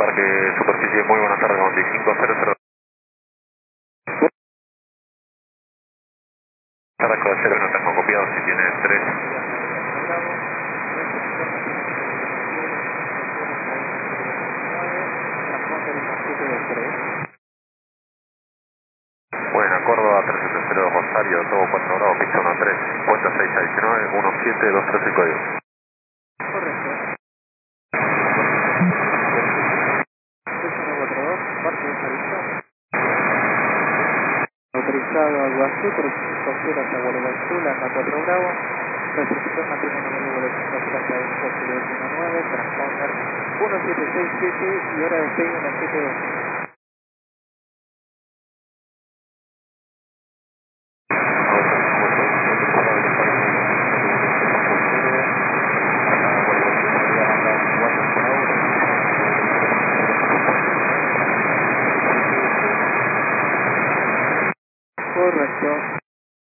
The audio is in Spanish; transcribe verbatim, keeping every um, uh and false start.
Parque Superficie, muy buenas tardes, noventa y cinco cero cero. Carrasco de cero, no tengo copiado, si tiene tres. Buena, Córdoba, trescientos setenta y cero Rosario, todo cuatro grados, pista uno tres, cuenta seis a diecinueve, uno siete dos tres el código. Correcto. tres uno cuatro dos, parte de Jalisco. Autorizado al Guazú, trescientos cincuenta hasta Guardia Azul, anda cuatro Bravo. Receptor matrimonio de Google cincuenta y uno nueve, transponder uno siete seis siete y hora de despegue uno siete dos. Correcto.